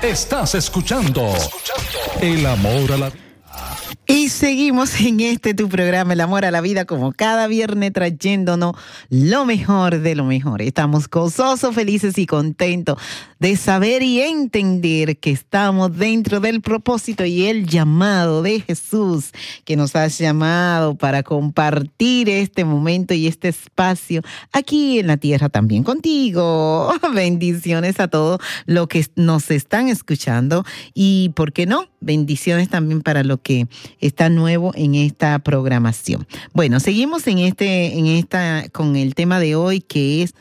Estás escuchando El Amor a la Vida. Y seguimos en tu programa, El Amor a la Vida, como cada viernes trayéndonos lo mejor de lo mejor. Estamos gozosos, felices y contentos de saber y entender que estamos dentro del propósito y el llamado de Jesús, que nos ha llamado para compartir este momento y este espacio aquí en la tierra también contigo. Bendiciones a todos los que nos están escuchando y, ¿por qué no? Bendiciones también para lo que está nuevo en esta programación. Bueno, seguimos con el tema de hoy, que es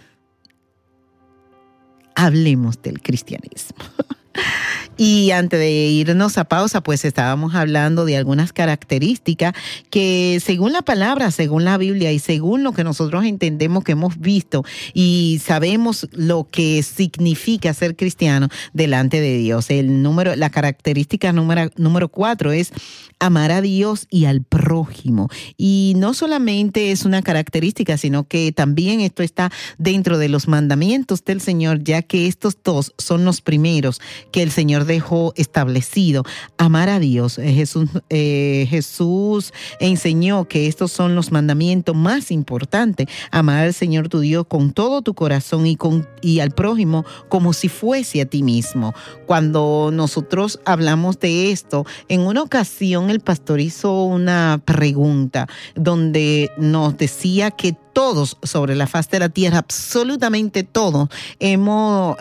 hablemos del cristianismo. Y antes de irnos a pausa, pues estábamos hablando de algunas características que según la palabra, según la Biblia y según lo que nosotros entendemos que hemos visto y sabemos lo que significa ser cristiano delante de Dios. La característica número 4 es amar a Dios y al prójimo. Y no solamente es una característica, sino que también esto está dentro de los mandamientos del Señor, ya que estos dos son los primeros que el Señor dejó establecido. Amar a Dios. Jesús enseñó que estos son los mandamientos más importantes. Amar al Señor tu Dios con todo tu corazón y al prójimo como si fuese a ti mismo. Cuando nosotros hablamos de esto, en una ocasión el pastor hizo una pregunta donde nos decía que todos sobre la faz de la tierra, absolutamente todos, hemos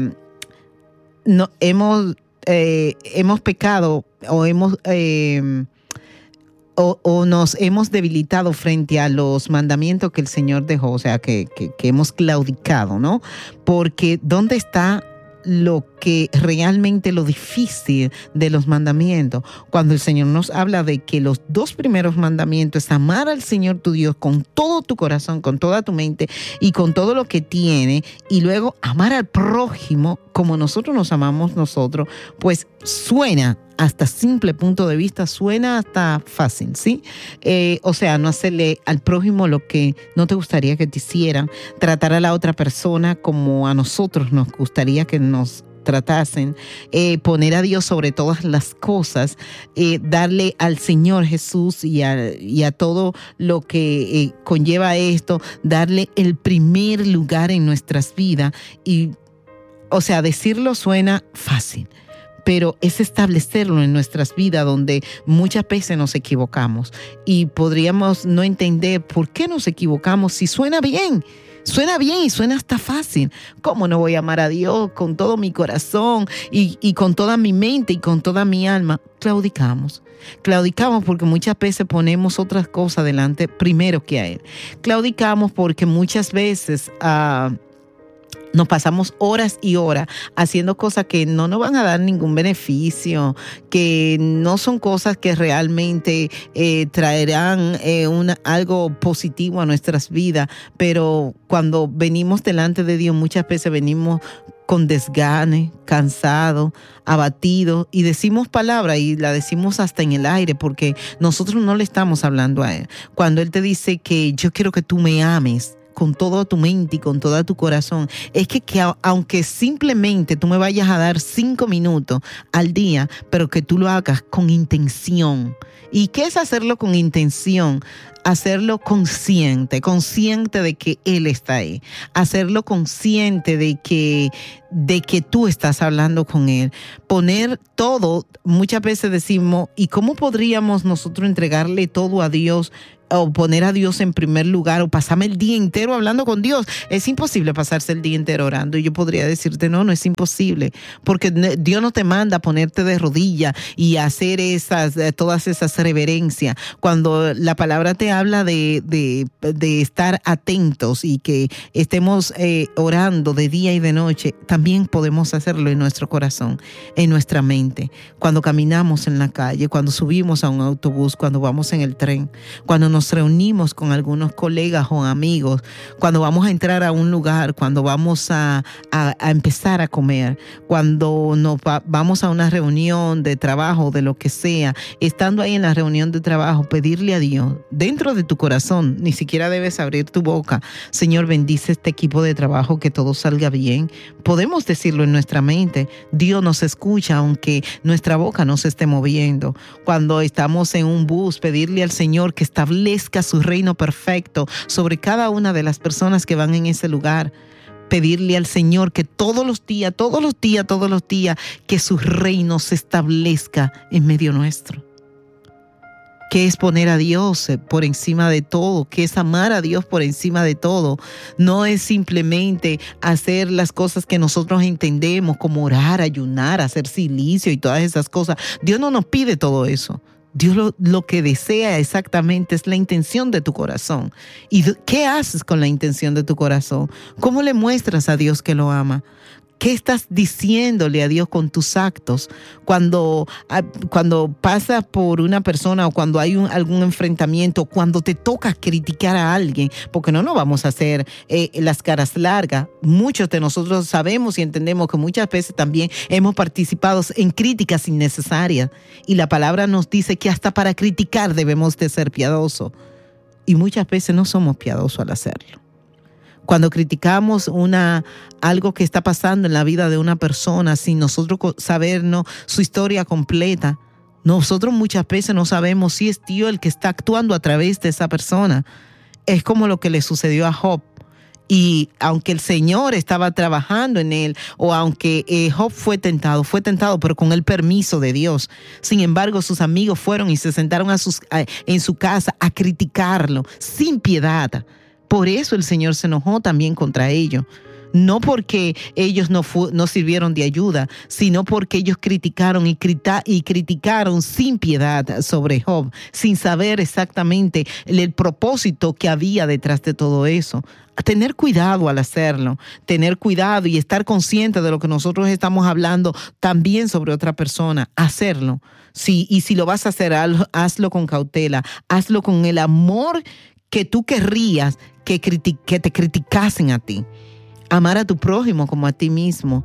pecado o nos hemos debilitado frente a los mandamientos que el Señor dejó, o sea, que hemos claudicado, ¿no? Porque ¿dónde está lo que realmente lo difícil de los mandamientos? Cuando el Señor nos habla de que los dos primeros mandamientos es amar al Señor tu Dios con todo tu corazón, con toda tu mente y con todo lo que tiene, y luego amar al prójimo como nosotros nos amamos nosotros, pues suena, hasta simple punto de vista, suena hasta fácil, ¿sí? O sea, no hacerle al prójimo lo que no te gustaría que te hicieran, tratar a la otra persona como a nosotros nos gustaría que nos tratasen, poner a Dios sobre todas las cosas, darle al Señor Jesús y a todo lo que conlleva esto, darle el primer lugar en nuestras vidas. Y, o sea, decirlo suena fácil, pero es establecerlo en nuestras vidas, donde muchas veces nos equivocamos y podríamos no entender por qué nos equivocamos si suena bien y suena hasta fácil. ¿Cómo no voy a amar a Dios con todo mi corazón y con toda mi mente y con toda mi alma? Claudicamos porque muchas veces ponemos otras cosas delante primero que a Él. Claudicamos porque muchas veces nos pasamos horas y horas haciendo cosas que no nos van a dar ningún beneficio, que no son cosas que realmente traerán algo positivo a nuestras vidas. Pero cuando venimos delante de Dios, muchas veces venimos con desgane, cansado, abatido, y decimos palabras y la decimos hasta en el aire, porque nosotros no le estamos hablando a Él. Cuando Él te dice que yo quiero que tú me ames con toda tu mente y con todo tu corazón, es que aunque simplemente tú me vayas a dar 5 minutos al día, pero que tú lo hagas con intención. ¿Y qué es hacerlo con intención? Hacerlo consciente de que Él está ahí, hacerlo consciente de que tú estás hablando con Él, poner todo. Muchas veces decimos, ¿y cómo podríamos nosotros entregarle todo a Dios? O poner a Dios en primer lugar, o pasarme el día entero hablando con Dios. Es imposible pasarse el día entero orando. Y yo podría decirte, no es imposible, porque Dios no te manda a ponerte de rodillas y hacer todas esas reverencias. Cuando la palabra te habla de estar atentos y que estemos orando de día y de noche, también podemos hacerlo en nuestro corazón, en nuestra mente. Cuando caminamos en la calle, cuando subimos a un autobús, cuando vamos en el tren, cuando nos reunimos con algunos colegas o amigos, cuando vamos a entrar a un lugar, cuando vamos a empezar a comer, cuando vamos a una reunión de trabajo, de lo que sea, estando ahí en la reunión de trabajo, pedirle a Dios, dentro de tu corazón, ni siquiera debes abrir tu boca: Señor, bendice este equipo de trabajo, que todo salga bien. Podemos decirlo en nuestra mente. Dios nos escucha aunque nuestra boca no se esté moviendo. Cuando estamos en un bus, pedirle al Señor que establezca su reino perfecto sobre cada una de las personas que van en ese lugar. Pedirle al Señor que todos los días, que su reino se establezca en medio nuestro. Que es poner a Dios por encima de todo, que es amar a Dios por encima de todo. No es simplemente hacer las cosas que nosotros entendemos, como orar, ayunar, hacer silicio y todas esas cosas. Dios no nos pide todo eso. Dios lo que desea exactamente es la intención de tu corazón. ¿Y qué haces con la intención de tu corazón? ¿Cómo le muestras a Dios que lo ama? ¿Qué estás diciéndole a Dios con tus actos? Cuando pasas por una persona, o cuando hay algún enfrentamiento, cuando te toca criticar a alguien, porque no nos vamos a hacer las caras largas. Muchos de nosotros sabemos y entendemos que muchas veces también hemos participado en críticas innecesarias. Y la palabra nos dice que hasta para criticar debemos de ser piadosos. Y muchas veces no somos piadosos al hacerlo. Cuando criticamos algo que está pasando en la vida de una persona sin nosotros sabernos su historia completa, nosotros muchas veces no sabemos si es Dios el que está actuando a través de esa persona. Es como lo que le sucedió a Job. Y aunque el Señor estaba trabajando en él, o aunque Job fue tentado, pero con el permiso de Dios. Sin embargo, sus amigos fueron y se sentaron en su casa a criticarlo sin piedad. Por eso el Señor se enojó también contra ellos. No porque ellos no sirvieron de ayuda, sino porque ellos criticaron y criticaron sin piedad sobre Job, sin saber exactamente el propósito que había detrás de todo eso. Tener cuidado al hacerlo, tener cuidado y estar consciente de lo que nosotros estamos hablando también sobre otra persona, hacerlo. Sí, y si lo vas a hacer, hazlo con cautela, hazlo con el amor que tú querrías que te criticasen a ti. Amar a tu prójimo como a ti mismo.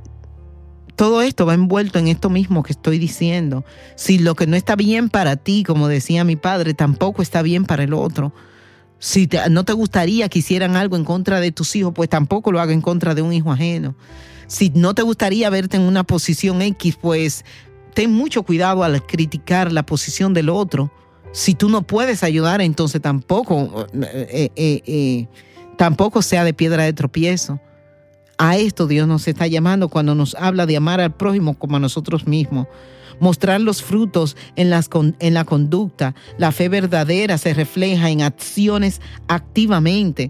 Todo esto va envuelto en esto mismo que estoy diciendo. Si lo que no está bien para ti, como decía mi padre, tampoco está bien para el otro. Si no te gustaría que hicieran algo en contra de tus hijos, pues tampoco lo haga en contra de un hijo ajeno. Si no te gustaría verte en una posición X, pues ten mucho cuidado al criticar la posición del otro. Si tú no puedes ayudar, entonces tampoco sea de piedra de tropiezo. A esto Dios nos está llamando cuando nos habla de amar al prójimo como a nosotros mismos. Mostrar los frutos en la conducta. La fe verdadera se refleja en acciones activamente.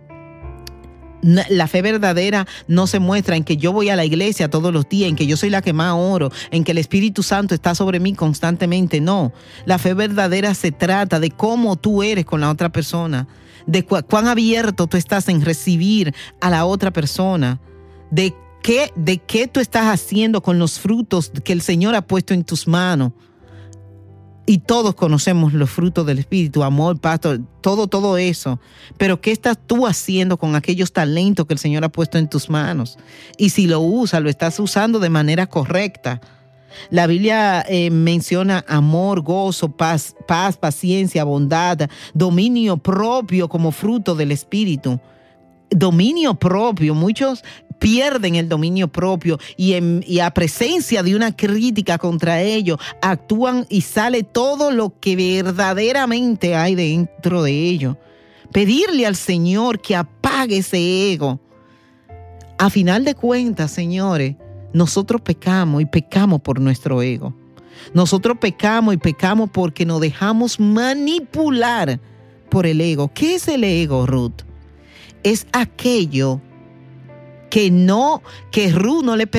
La fe verdadera no se muestra en que yo voy a la iglesia todos los días, en que yo soy la que más oro, en que el Espíritu Santo está sobre mí constantemente. No, la fe verdadera se trata de cómo tú eres con la otra persona, de cuán abierto tú estás en recibir a la otra persona, de qué tú estás haciendo con los frutos que el Señor ha puesto en tus manos. Y todos conocemos los frutos del Espíritu, amor, paz, todo eso. Pero ¿qué estás tú haciendo con aquellos talentos que el Señor ha puesto en tus manos? Y si lo estás usando de manera correcta. La Biblia menciona amor, gozo, paz, paciencia, bondad, dominio propio como fruto del Espíritu. Dominio propio. Muchos pierden el dominio propio y a presencia de una crítica contra ellos actúan y sale todo lo que verdaderamente hay dentro de ellos. Pedirle al Señor que apague ese ego. A final de cuentas, señores, nosotros pecamos y pecamos por nuestro ego. Nosotros pecamos y pecamos porque nos dejamos manipular por el ego. ¿Qué es el ego, Ruth? Es aquello que Ruth no le permite